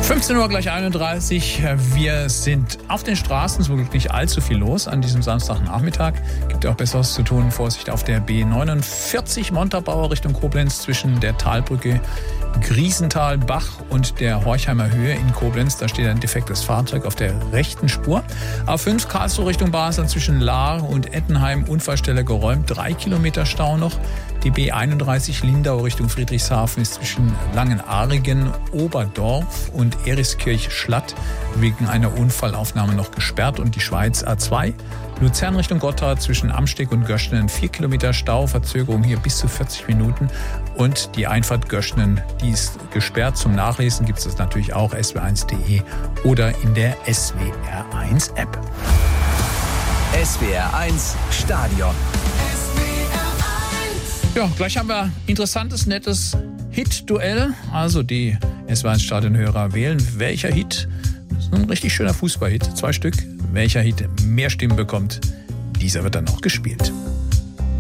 15 Uhr gleich 31. Wir sind auf den Straßen, es ist nicht allzu viel los an diesem Samstagnachmittag. Gibt ja auch Besseres zu tun. Vorsicht auf der B49 Montabaur Richtung Koblenz zwischen der Talbrücke Griesental-Bach und der Horchheimer Höhe in Koblenz. Da steht ein defektes Fahrzeug auf der rechten Spur. A5 Karlsruhe Richtung Basel zwischen Lahr und Ettenheim. Unfallstelle geräumt. 3 Kilometer Stau noch. Die B31 Lindau Richtung Friedrichshafen ist zwischen Langenargen, Oberdorf und Eriskirch-Schlatt wegen einer Unfallaufnahme noch gesperrt. Und die Schweiz A2 Luzern Richtung Gotthard zwischen Amsteg und Göschnen 4 Kilometer Stau, Verzögerung hier bis zu 40 Minuten. Und die Einfahrt Göschnen, die ist gesperrt. Zum Nachlesen gibt es das natürlich auch swr1.de oder in der SWR1 App. SWR1 Stadion. Ja, gleich haben wir interessantes, nettes Hit-Duell. Also die SWR1 Stadionhörer wählen, welcher Hit, das ist ein richtig schöner Fußballhit, 2 Stück, welcher Hit mehr Stimmen bekommt, dieser wird dann auch gespielt.